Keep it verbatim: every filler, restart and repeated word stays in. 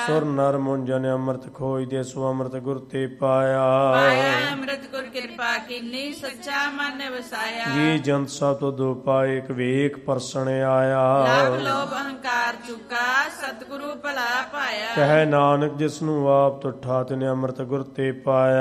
ਸੁਰ ਨਰ ਮੁੰਜਨ ਅੰਮ੍ਰਿਤ ਖੋਜ ਦੇ ਸੋ ਅੰਮ੍ਰਿਤ ਗੁਰ ਤੇ ਪਾਇਆ। ਪਾਇਆ ਅੰਮ੍ਰਿਤ ਗੁਰ ਕਿਰਪਾ ਕੀਨੀ ਸੱਚਾ ਮਨ ਵਸਾਇਆ। ਜੀ ਜੰਤ ਸਭ ਤੋਂ ਦੋ ਪਾਏ ਇੱਕ ਵੇਖ ਪਰਸਣ ਆਇਆ। ਲਾਭ ਲੋਭ ਅਹੰਕਾਰ ਚੁਕਾ ਸਤਿਗੁਰੂ ਭਲਾ ਪਾਇਆ। ਕਹਿ ਨਾਨਕ ਜਿਸਨੂੰ ਆਪ ਤੁਠਾ ਤਿਨੇ ਅੰਮ੍ਰਿਤ ਗੁਰ ਤੇ ਪਾਇਆ।